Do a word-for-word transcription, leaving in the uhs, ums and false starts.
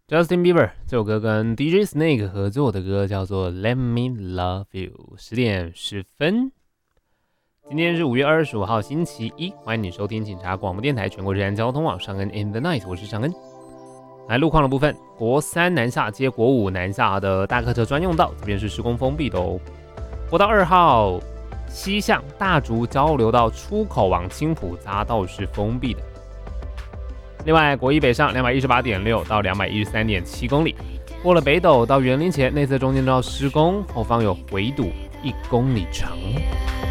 Justin Bieber 这首歌跟 D J Snake 合作的歌叫做 Let Me Love You。十点十分，今天是五月二十五号星期一，欢迎你收听警察广播电台全国日安交通网上恩 In the Night， 我是尚恩。来路况的部分，国三南下接国五南下的大客车专用道，这边是施工封闭的哦。国道二号西向大竹交流道出口往青埔匝道是封闭的。另外，国一北上两百一十八点六到两百一十三点七公里，过了北斗到园林前内侧中间都要施工，后方有围堵一公里长。